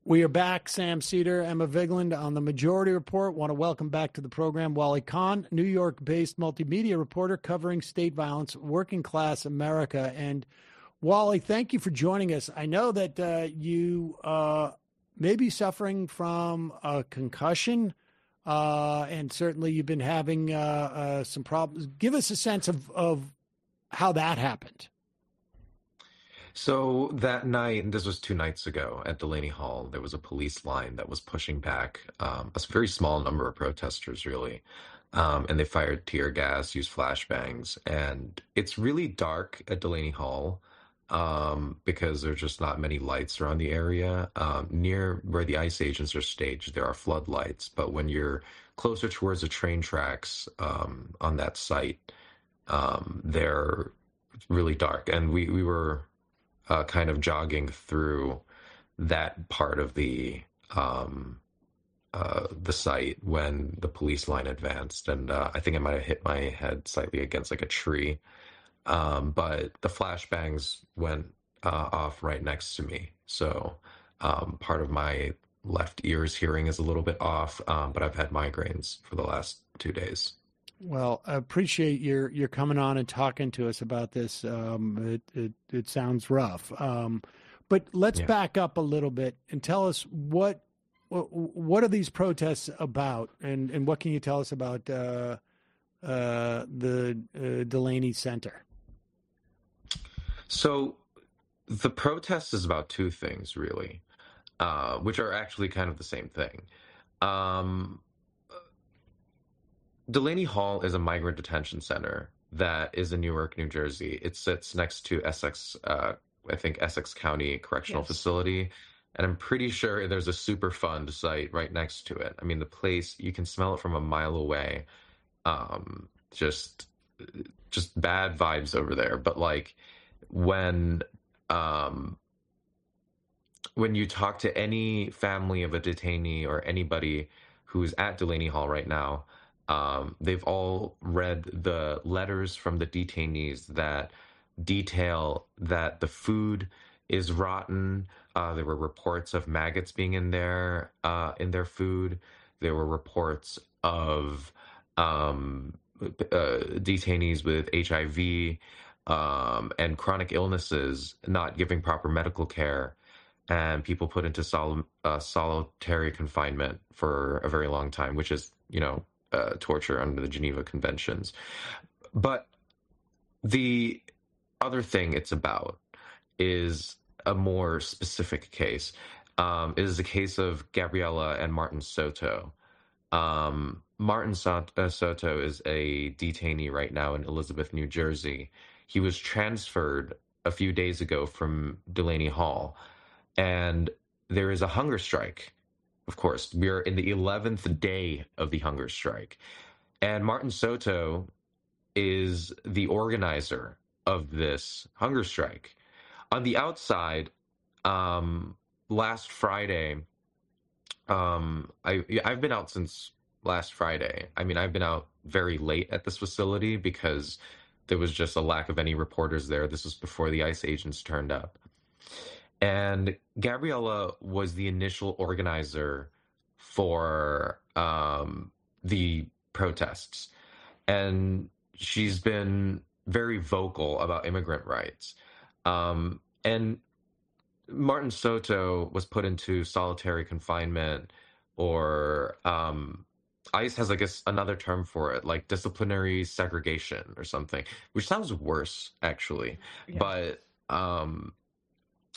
We are back. Sam Cedar, Emma Vigland on the Majority Report. Want to welcome back to the program Wally Kahn, New York-based multimedia reporter covering state violence, working class America. And Wally, thank you for joining us. I know that you may be suffering from a concussion, and certainly you've been having some problems. Give us a sense of how that happened. So that night, and this was 2 nights ago at Delaney Hall, there was a police line that was pushing back a very small number of protesters, really. And they fired tear gas, used flashbangs. And it's really dark at Delaney Hall because there's just not many lights around the area. Near where the ICE agents are staged, there are floodlights. But when you're closer towards the train tracks on that site, they're really dark. And we were kind of jogging through that part of the site when the police line advanced, and I think I might have hit my head slightly against like a tree. But the flashbangs went off right next to me, so part of my left ear's hearing is a little bit off. But I've had migraines for the last 2 days. Well, I appreciate your coming on and talking to us about this. It sounds rough, but let's Yeah. back up a little bit and tell us what are these protests about, and what can you tell us about the Delaney Center? So the protest is about two things, really, which are actually kind of the same thing. Um, Delaney Hall is a migrant detention center that is in Newark, New Jersey. It sits next to Essex, I think Essex County Correctional Yes. Facility. And I'm pretty sure there's a Superfund site right next to it. I mean, the place, you can smell it from a mile away. Um, just, just bad vibes over there. But like when, um, when you talk to any family of a detainee or anybody who's at Delaney Hall right now, they've all read the letters from the detainees that detail that the food is rotten. There were reports of maggots being in their food. There were reports of detainees with HIV and chronic illnesses not giving proper medical care, and people put into solitary confinement for a very long time, which is, torture under the Geneva Conventions. But the other thing it's about is a more specific case. It is the case of Gabriella and Martin Soto. Soto is a detainee right now in Elizabeth, New Jersey. He was transferred a few days ago from Delaney Hall, and there is a hunger strike. Of course, we are in the 11th day of the hunger strike. And Martin Soto is the organizer of this hunger strike. On the outside, last Friday, I've been out since last Friday. I mean, I've been out very late at this facility because there was just a lack of any reporters there. This was before the ICE agents turned up. And Gabriella was the initial organizer for the protests. And she's been very vocal about immigrant rights. And Martin Soto was put into solitary confinement, or ICE has, I guess, another term for it, like disciplinary segregation or something, which sounds worse, actually. Yeah. But